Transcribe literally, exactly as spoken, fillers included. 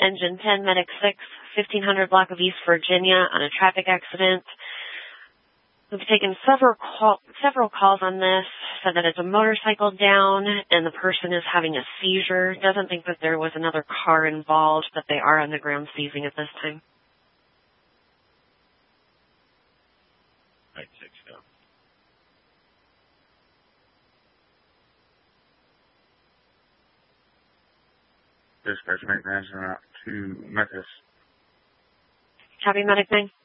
Engine ten, Medic six, fifteen hundred block of East Virginia on a traffic accident. We've taken several call, several calls on this, said that it's a motorcycle down and the person is having a seizure. Doesn't think that there was another car involved, but they are on the ground seizing at this time. Right, six, go. Dispatch, make management out to Memphis. Copy, Medic nine.